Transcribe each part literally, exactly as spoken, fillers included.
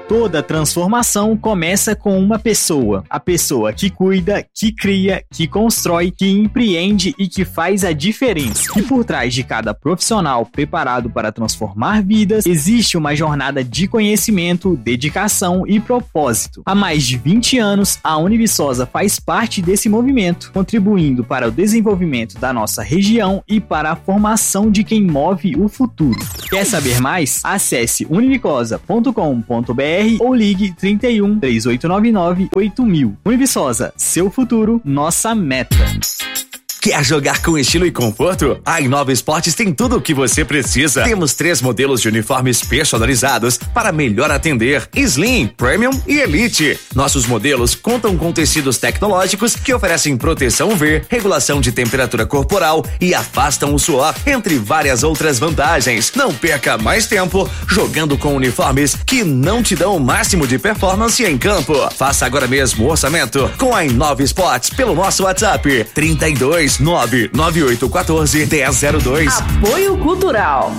Toda transformação começa com uma pessoa. A pessoa que cuida, que cria, que constrói, que empreende e que faz a diferença. E por trás de cada profissional preparado para transformar vidas, existe uma jornada de conhecimento, dedicação e propósito. Há mais de vinte anos, a Univiçosa faz parte desse movimento, contribuindo para o desenvolvimento da nossa região e para a formação de quem move o futuro. Quer saber mais? Acesse univicosa ponto com ponto b r ou ligue trinta e um, três oito nove nove, oito mil. Univiçosa, seu futuro, nossa meta. Quer jogar com estilo e conforto? A Innova Esportes tem tudo o que você precisa. Temos três modelos de uniformes personalizados para melhor atender: Slim, Premium e Elite. Nossos modelos contam com tecidos tecnológicos que oferecem proteção U V, regulação de temperatura corporal e afastam o suor, entre várias outras vantagens. Não perca mais tempo jogando com uniformes que não te dão o máximo de performance em campo. Faça agora mesmo o orçamento com a Innova Esportes pelo nosso WhatsApp trinta e dois, nove nove oito um quatro, um zero zero dois. Apoio Cultural.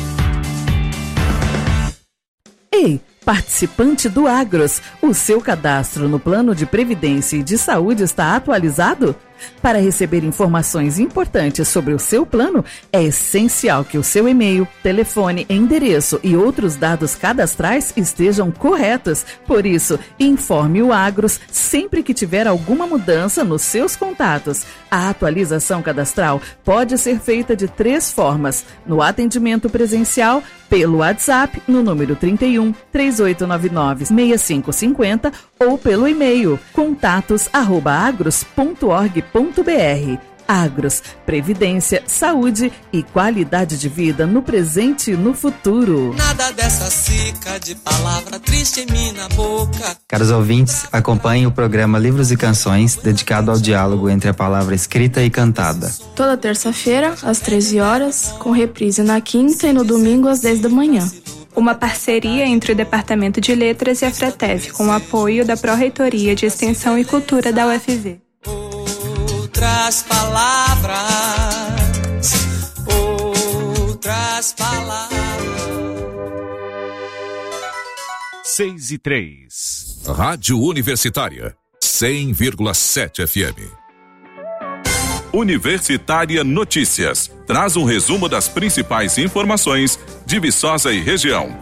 Ei, participante do Agros, o seu cadastro no Plano de Previdência e de Saúde está atualizado? Para receber informações importantes sobre o seu plano, é essencial que o seu e-mail, telefone, endereço e outros dados cadastrais estejam corretos. Por isso, informe o Agros sempre que tiver alguma mudança nos seus contatos. A atualização cadastral pode ser feita de três formas: no atendimento presencial, pelo WhatsApp no número trinta e um, três oito nove nove, seis cinco cinco zero ou pelo e-mail contatos arroba agros ponto org ponto b r. Agros, previdência, saúde e qualidade de vida no presente e no futuro. Nada dessa cica de palavra triste em minha boca. Caros ouvintes, acompanhem o programa Livros e Canções, dedicado ao diálogo entre a palavra escrita e cantada. Toda terça-feira, às treze horas, com reprise na quinta e no domingo às dez da manhã. Uma parceria entre o Departamento de Letras e a FRETEV, com o apoio da Pró-Reitoria de Extensão e Cultura da U F V. Outras palavras, outras palavras. Seis e três. Rádio Universitária, cem vírgula sete F M. Universitária Notícias. Traz um resumo das principais informações de Viçosa e região.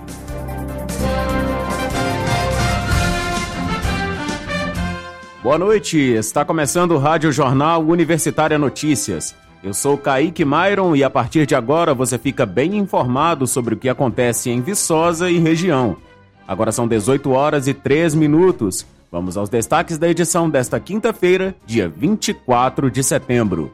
Boa noite, está começando o Rádio Jornal Universitária Notícias. Eu sou Kaique Myron e a partir de agora você fica bem informado sobre o que acontece em Viçosa e região. Agora são dezoito horas e três minutos. Vamos aos destaques da edição desta quinta-feira, dia vinte e quatro de setembro.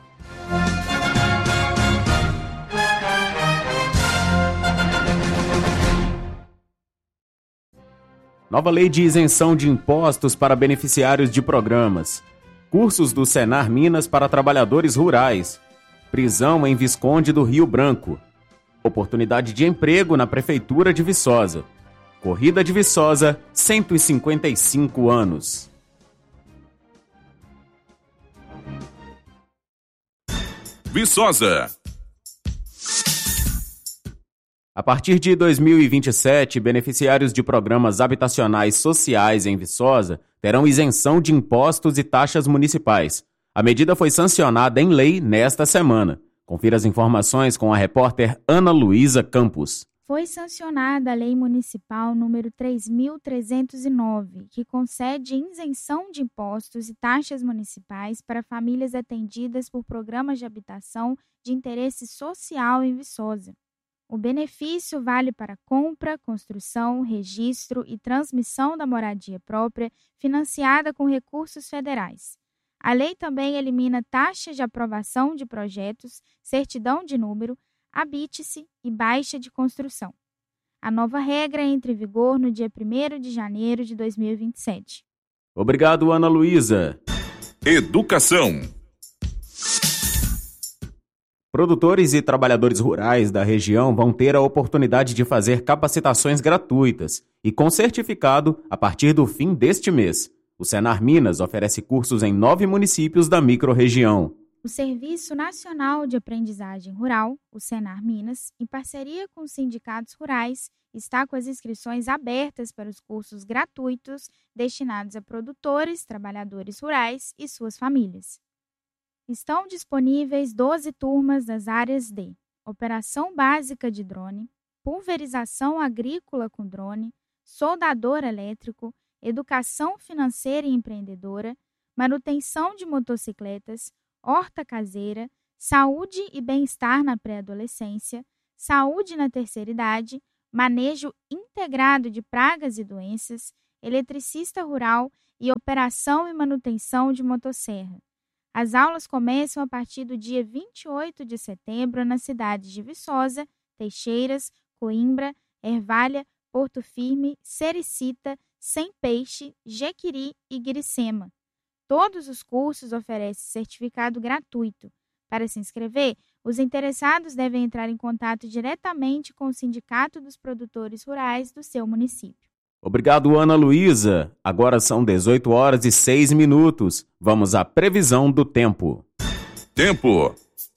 Nova lei de isenção de impostos para beneficiários de programas. Cursos do Senar Minas para trabalhadores rurais. Prisão em Visconde do Rio Branco. Oportunidade de emprego na Prefeitura de Viçosa. Corrida de Viçosa, cento e cinquenta e cinco anos. Viçosa. A partir de dois mil e vinte e sete, beneficiários de programas habitacionais sociais em Viçosa terão isenção de impostos e taxas municipais. A medida foi sancionada em lei nesta semana. Confira as informações com a repórter Ana Luísa Campos. Foi sancionada a Lei Municipal número três mil trezentos e nove, que concede isenção de impostos e taxas municipais para famílias atendidas por programas de habitação de interesse social em Viçosa. O benefício vale para compra, construção, registro e transmissão da moradia própria financiada com recursos federais. A lei também elimina taxas de aprovação de projetos, certidão de número, habite-se e baixa de construção. A nova regra entra em vigor no dia primeiro de janeiro de dois mil e vinte e sete. Obrigado, Ana Luísa. Educação. Produtores e trabalhadores rurais da região vão ter a oportunidade de fazer capacitações gratuitas e com certificado a partir do fim deste mês. O Senar Minas oferece cursos em nove municípios da microrregião. O Serviço Nacional de Aprendizagem Rural, o Senar Minas, em parceria com os sindicatos rurais, está com as inscrições abertas para os cursos gratuitos destinados a produtores, trabalhadores rurais e suas famílias. Estão disponíveis doze turmas das áreas de operação básica de drone, pulverização agrícola com drone, soldador elétrico, educação financeira e empreendedora, manutenção de motocicletas, horta caseira, saúde e bem-estar na pré-adolescência, saúde na terceira idade, manejo integrado de pragas e doenças, eletricista rural e operação e manutenção de motosserra. As aulas começam a partir do dia vinte e oito de setembro nas cidades de Viçosa, Teixeiras, Coimbra, Ervalha, Porto Firme, Sericita, Sem Peixe, Jequiri e Guiricema. Todos os cursos oferecem certificado gratuito. Para se inscrever, os interessados devem entrar em contato diretamente com o Sindicato dos Produtores Rurais do seu município. Obrigado, Ana Luísa. Agora são dezoito horas e seis minutos. Vamos à previsão do tempo. Tempo.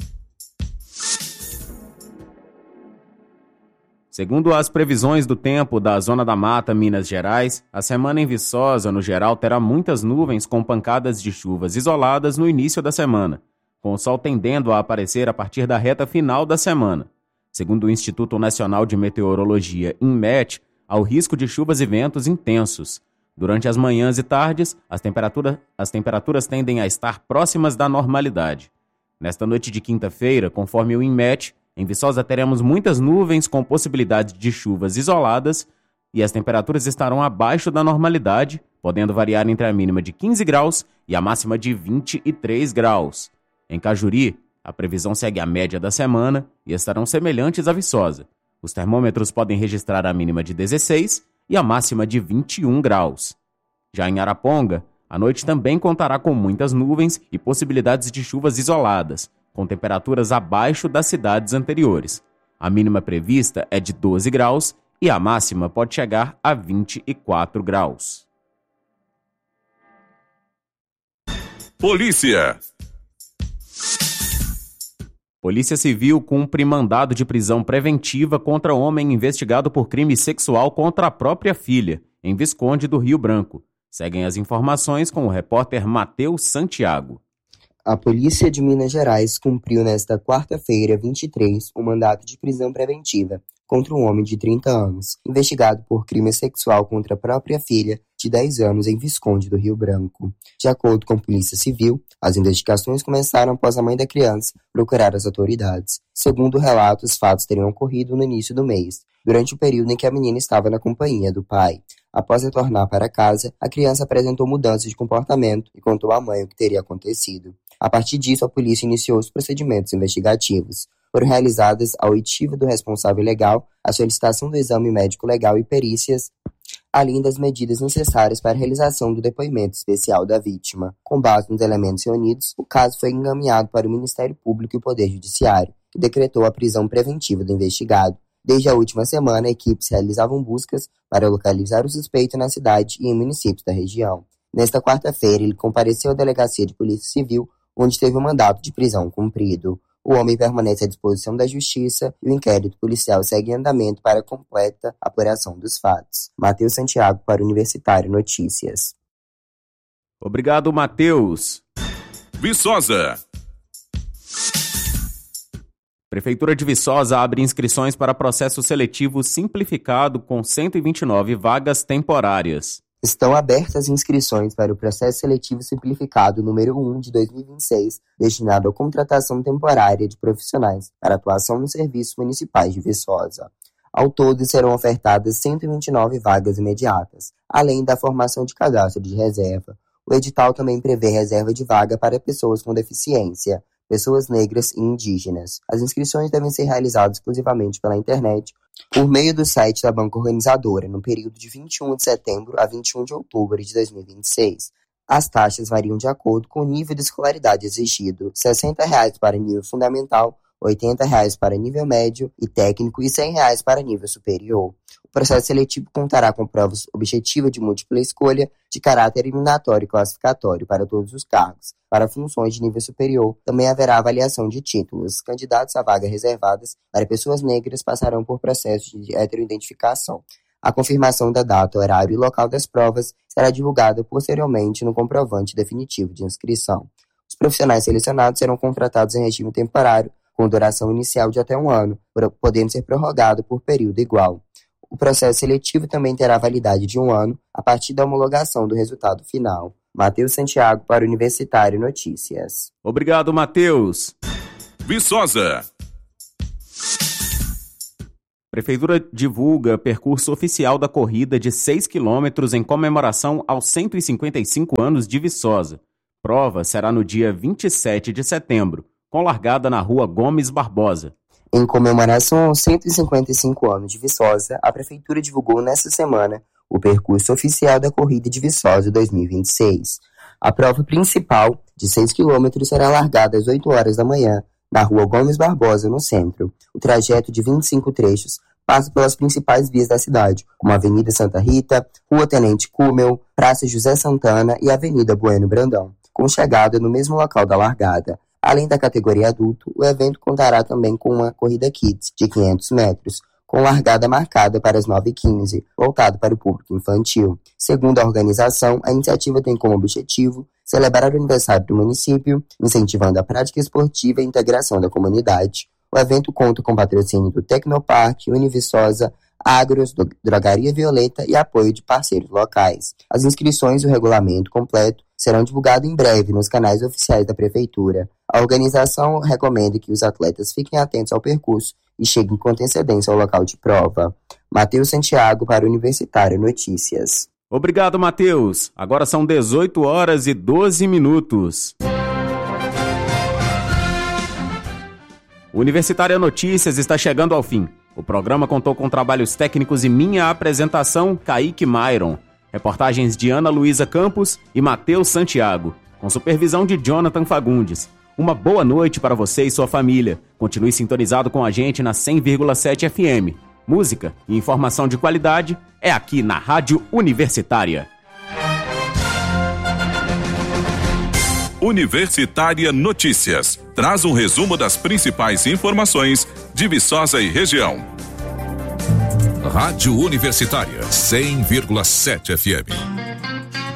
Segundo as previsões do tempo da Zona da Mata, Minas Gerais, a semana em Viçosa, no geral, terá muitas nuvens com pancadas de chuvas isoladas no início da semana, com o sol tendendo a aparecer a partir da reta final da semana. Segundo o Instituto Nacional de Meteorologia, INMET, há o risco de chuvas e ventos intensos. Durante as manhãs e tardes, as, temperatura, as temperaturas tendem a estar próximas da normalidade. Nesta noite de quinta-feira, conforme o INMET, em Viçosa teremos muitas nuvens com possibilidade de chuvas isoladas e as temperaturas estarão abaixo da normalidade, podendo variar entre a mínima de quinze graus e a máxima de vinte e três graus. Em Cajuri, a previsão segue a média da semana e estarão semelhantes à Viçosa. Os termômetros podem registrar a mínima de dezesseis e a máxima de vinte e um graus. Já em Araponga, a noite também contará com muitas nuvens e possibilidades de chuvas isoladas, com temperaturas abaixo das cidades anteriores. A mínima prevista é de doze graus e a máxima pode chegar a vinte e quatro graus. Polícia. Polícia Civil cumpre mandado de prisão preventiva contra homem investigado por crime sexual contra a própria filha, em Visconde do Rio Branco. Seguem as informações com o repórter Matheus Santiago. A Polícia de Minas Gerais cumpriu nesta quarta-feira, vinte e três, um mandato de prisão preventiva contra um homem de trinta anos, investigado por crime sexual contra a própria filha, de dez anos, em Visconde do Rio Branco. De acordo com a Polícia Civil, as investigações começaram após a mãe da criança procurar as autoridades. Segundo o relato, os fatos teriam ocorrido no início do mês, durante o período em que a menina estava na companhia do pai. Após retornar para casa, a criança apresentou mudanças de comportamento e contou à mãe o que teria acontecido. A partir disso, a polícia iniciou os procedimentos investigativos. Foram realizadas a oitiva do responsável legal, a solicitação do exame médico legal e perícias, além das medidas necessárias para a realização do depoimento especial da vítima. Com base nos elementos reunidos, o caso foi encaminhado para o Ministério Público e o Poder Judiciário, que decretou a prisão preventiva do investigado. Desde a última semana, equipes realizavam buscas para localizar o suspeito na cidade e em municípios da região. Nesta quarta-feira, ele compareceu à Delegacia de Polícia Civil, onde teve um mandato de prisão cumprido. O homem permanece à disposição da Justiça e o inquérito policial segue em andamento para a completa apuração dos fatos. Matheus Santiago para o Universitário Notícias. Obrigado, Matheus. Viçosa. Prefeitura de Viçosa abre inscrições para processo seletivo simplificado com cento e vinte e nove vagas temporárias. Estão abertas inscrições para o processo seletivo simplificado número um de dois mil e vinte e seis, destinado à contratação temporária de profissionais para atuação nos serviços municipais de Viçosa. Ao todo, serão ofertadas cento e vinte e nove vagas imediatas, além da formação de cadastro de reserva. O edital também prevê reserva de vaga para pessoas com deficiência, pessoas negras e indígenas. As inscrições devem ser realizadas exclusivamente pela internet, por meio do site da banca organizadora, no período de vinte e um de setembro a vinte e um de outubro de dois mil e vinte e seis. As taxas variam de acordo com o nível de escolaridade exigido: sessenta reais para nível fundamental, oitenta reais para nível médio e técnico e cem reais para nível superior. processo seletivo contará com provas objetivas de múltipla escolha de caráter eliminatório e classificatório para todos os cargos. Para funções de nível superior, também haverá avaliação de títulos. Candidatos a vagas reservadas para pessoas negras passarão por processos de heteroidentificação. A confirmação da data, horário e local das provas será divulgada posteriormente no comprovante definitivo de inscrição. Os profissionais selecionados serão contratados em regime temporário, com duração inicial de até um ano, podendo ser prorrogado por período igual. O processo seletivo também terá validade de um ano a partir da homologação do resultado final. Matheus Santiago para o Universitário Notícias. Obrigado, Matheus. Viçosa. Prefeitura divulga percurso oficial da corrida de seis quilômetros em comemoração aos cento e cinquenta e cinco anos de Viçosa. Prova será no dia vinte e sete de setembro, com largada na Rua Gomes Barbosa. Em comemoração aos cento e cinquenta e cinco anos de Viçosa, a Prefeitura divulgou nesta semana o percurso oficial da Corrida de Viçosa dois mil e vinte e seis. A prova principal, de seis quilômetros, será largada às oito horas da manhã, na Rua Gomes Barbosa, no centro. O trajeto de vinte e cinco trechos passa pelas principais vias da cidade, como a Avenida Santa Rita, Rua Tenente Cúmel, Praça José Santana e Avenida Bueno Brandão, com chegada no mesmo local da largada. Além da categoria adulto, o evento contará também com uma corrida Kids de quinhentos metros, com largada marcada para as nove e quinze, voltado para o público infantil. Segundo a organização, a iniciativa tem como objetivo celebrar o aniversário do município, incentivando a prática esportiva e a integração da comunidade. O evento conta com patrocínio do Tecnoparque, Univiçosa, Agros, Drogaria Violeta e apoio de parceiros locais. As inscrições e o regulamento completo serão divulgados em breve nos canais oficiais da Prefeitura. A organização recomenda que os atletas fiquem atentos ao percurso e cheguem com antecedência ao local de prova. Matheus Santiago para o Universitário Notícias. Obrigado, Matheus. Agora são dezoito horas e doze minutos. O Universitária Notícias está chegando ao fim. O programa contou com trabalhos técnicos e minha apresentação, Kaique Mairon. Reportagens de Ana Luísa Campos e Matheus Santiago, com supervisão de Jonathan Fagundes. Uma boa noite para você e sua família. Continue sintonizado com a gente na cem vírgula sete F M. Música e informação de qualidade é aqui na Rádio Universitária. Universitária Notícias. Traz um resumo das principais informações de Viçosa e região. Rádio Universitária, cem vírgula sete F M.